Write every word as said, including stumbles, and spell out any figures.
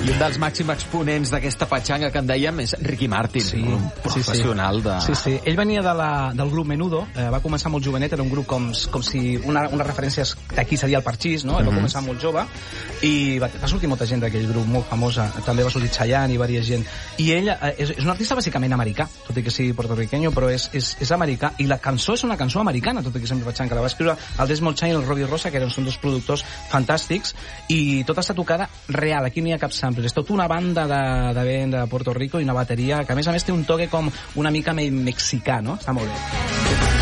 I un dels màxims exponents d'aquesta patxanga que en dèiem és Ricky Martin, sí, un professional sí, sí. de... Sí, sí. Ell venia de la, del grup Menudo, eh, va començar molt jovenet, era un grup com, com si una, unes referències d'aquí seria el Parchís, no? Ell va Mm-hmm. començar molt jove i va, va sortir molta gent d'aquell grup, molt famosa. També va sortir Chayanne i diversa gent. I ell eh, és, és un artista bàsicament americà, tot i que sigui portorriqueño, però és, és, és americà. I la cançó és una cançó americana, tot i que sempre patxanga. La va escriure el Desmond Child i el Robbie Rosa, que eren, són dos productors fantàstics, i tota està tocada real, aquí no hi ha cap sample, és tot una banda de, de vent de Puerto Rico i una bateria que a més a més té un toque com una mica mexicà, no? Està molt bé.